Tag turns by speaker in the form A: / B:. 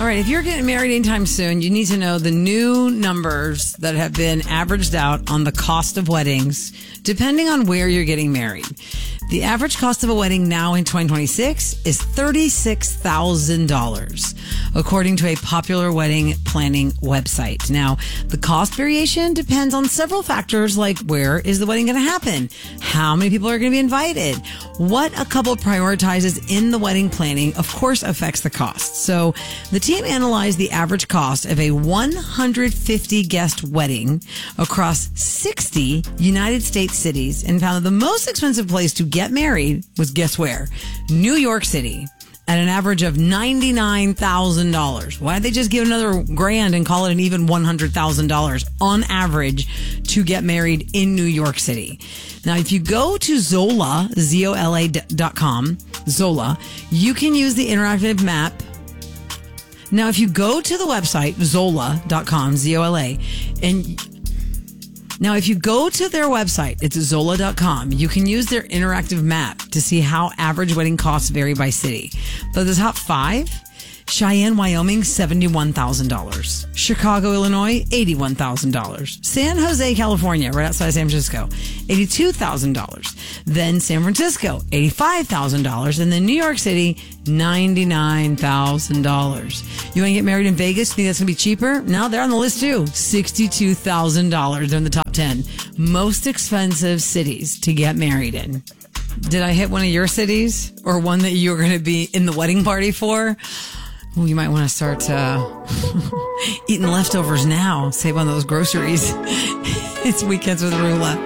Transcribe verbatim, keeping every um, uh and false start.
A: right, if you're getting married anytime soon, you need to know the new numbers that have been averaged out on the cost of weddings, depending on where you're getting married. The average cost of a wedding now in twenty twenty-six is thirty-six thousand dollars, according to a popular wedding planning website. Now, the cost variation depends on several factors like where is the wedding going to happen, how many people are going to be invited, what a couple prioritizes in the wedding planning, of course, affects the cost. So the team analyzed the average cost of a one hundred fifty guest wedding across sixty United States cities and found that the most expensive place to get married was, guess where? New York City, at an average of ninety-nine thousand dollars. Why did they just give another grand and call it an even one hundred thousand dollars on average to get married in New York City? Now, if you go to Zola, Z O L A dot com, Zola, you can use the interactive map. Now, if you go to the website, Zola dot com, Z O L A, and Now, if you go to their website, it's Zola dot com, you can use their interactive map to see how average wedding costs vary by city. But the top five, Cheyenne, Wyoming, seventy-one thousand dollars. Chicago, Illinois, eighty-one thousand dollars. San Jose, California, right outside San Francisco, eighty-two thousand dollars. Then San Francisco, eighty-five thousand dollars. And then New York City, ninety-nine thousand dollars. You want to get married in Vegas? Think that's going to be cheaper? No, they're on the list too. sixty-two thousand dollars. They're in the top ten most expensive cities to get married in. Did I hit one of your cities or one that you're going to be in the wedding party for? Well, you might want to start uh, eating leftovers now. Save on those groceries. It's Weekends with Rula.